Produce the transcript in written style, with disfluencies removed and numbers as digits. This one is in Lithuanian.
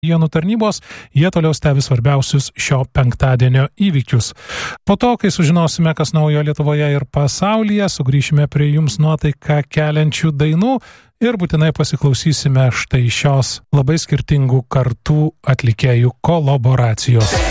naujienų tarnybos, jie toliau stebi svarbiausius šio penktadienio įvykius. Po to, kai sužinosime, kas naujo Lietuvoje ir pasaulyje, sugrįšime prie jums nuotaiką keliančių dainų ir būtinai pasiklausysime štai šios labai skirtingų kartų atlikėjų kolaboracijos.